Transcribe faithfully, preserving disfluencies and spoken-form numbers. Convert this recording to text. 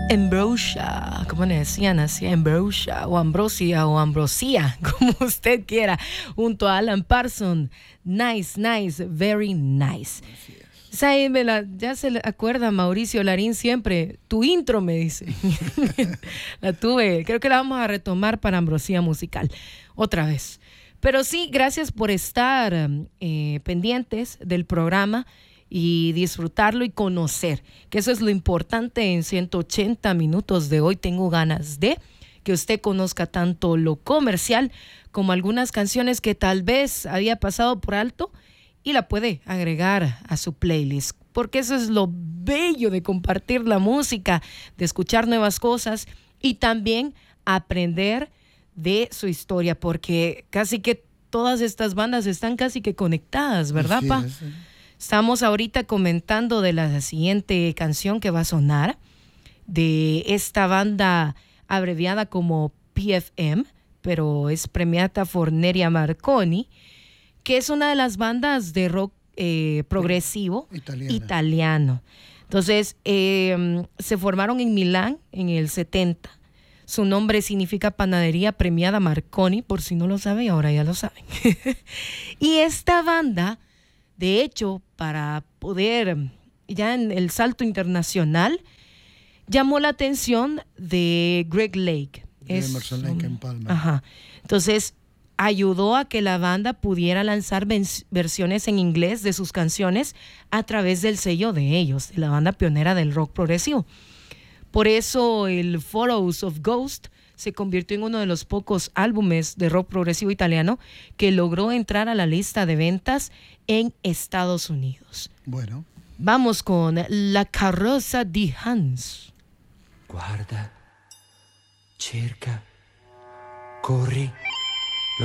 Ambrosia, como le decían así, Ambrosia o Ambrosia o Ambrosía, como usted quiera, junto a Alan Parsons. Nice, nice, very nice. Ahí me la, ya se le acuerda Mauricio Larín siempre, tu intro me dice. La tuve, creo que la vamos a retomar para Ambrosía Musical, otra vez. Pero sí, gracias por estar eh, pendientes del programa y disfrutarlo y conocer, que eso es lo importante en ciento ochenta minutos de hoy. Tengo ganas de que usted conozca tanto lo comercial como algunas canciones que tal vez había pasado por alto y la puede agregar a su playlist, porque eso es lo bello de compartir la música, de escuchar nuevas cosas y también aprender de su historia, porque casi que todas estas bandas están casi que conectadas, ¿verdad, Sí, pa? sí. Estamos ahorita comentando de la siguiente canción que va a sonar, de esta banda abreviada como P F M, pero es Premiata Forneria Marconi, que es una de las bandas de rock eh, progresivo Italiana. italiano. Entonces, eh, se formaron en Milán en el setenta. Su nombre significa Panadería Premiata Marconi, por si no lo saben, ahora ya lo saben. Y esta banda, de hecho, para poder, ya en el salto internacional, llamó la atención de Greg Lake. De Es Emerson un- Lake en Palma. Ajá. Entonces, ayudó a que la banda pudiera lanzar ven- versiones en inglés de sus canciones a través del sello de ellos, de la banda pionera del rock progresivo. Por eso el Photos of Ghost se convirtió en uno de los pocos álbumes de rock progresivo italiano que logró entrar a la lista de ventas en Estados Unidos. Bueno. Vamos con La Carroza di Hans. Guarda, cerca, corri.